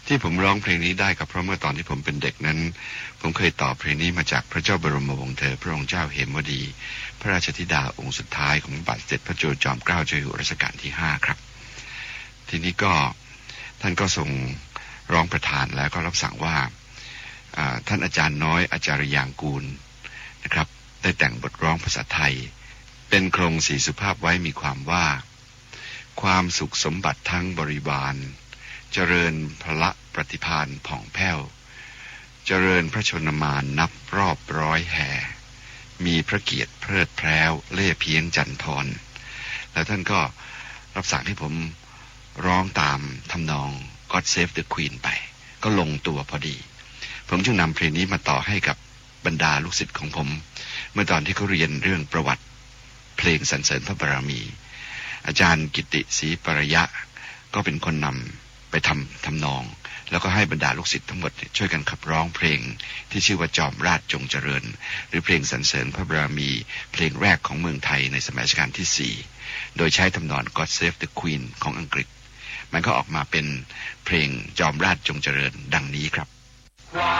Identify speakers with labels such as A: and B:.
A: ที่ผมร้องเพลงนี้ได้ก็เพราะเมื่อตอนที่ผมเป็นเด็กนั้นผมเคยต่อเพลงนี้มาจากพระเจ้าบรมวงศ์เธอพระองค์เจ้าเหมวดีพระราชธิดาองค์สุดท้ายของพระบาทสมเด็จพระจุลจอมเกล้าเจ้าอยู่หัวรัชกาลที่5ครับทีนี้ก็ท่านก็ทรงร้องประทานแล้วก็รับสั่งว่าท่านอาจารย์น้อยอาจารย์ยางกูลนะครับได้แต่งบทร้องภาษาไทยเป็นโครงสีสุภาพไว้มีความว่าความสุขสมบัติทั้งบริวารเจริญพละปฏิภาณผ่องแผ้วเจริญพระชนมานนับรอบร้อยแห่มีพระเกียรติเพลิดเพล้วเล่เพียงจันทรแล้วท่านก็รับสั่งให้ผมร้องตามทำนอง God Save the Queen ไปก็ลงตัวพอดีผมจึงนำเพลงนี้มาต่อให้กับบรรดาลูกศิษย์ของผมเมื่อตอนที่เขาเรียนเรื่องประวัติเพลงสรรเสริญพระบารมีอาจารย์กิติศรีปรยะก็เป็นคนนำไปทำนองแล้วก็ให้บรรดาลูกศิษย์ทั้งหมดช่วยกันขับร้องเพลงที่ชื่อว่าจอมราชจงเจริญหรือเพลงสรรเสริญพระบารมีเพลงแรกของเมืองไทยในสมัยรัชกาลที่4โดยใช้ทำนอง God Save the Queen ของอังกฤษมันก็ออกมาเป็นเพลงจอมราชจงเจริญดังนี้ครับ